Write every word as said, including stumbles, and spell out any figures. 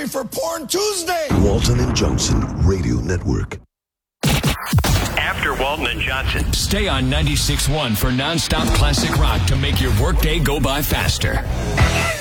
ready for Porn Tuesday. Walton and Johnson Radio Network. After Walton and Johnson. Stay on ninety-six point one for nonstop classic rock to make your workday go by faster.